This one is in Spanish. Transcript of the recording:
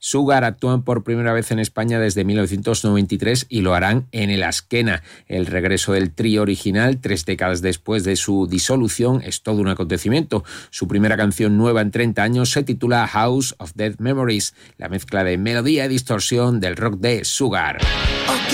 Sugar actúan por primera vez en España desde 1993 y lo harán en el Asquena. El regreso del trío original, 3 décadas después de su disolución, es todo un acontecimiento. Su primera canción nueva en 30 años se titula House of Dead Memories, la mezcla de melodía y distorsión del rock de Sugar. Okay.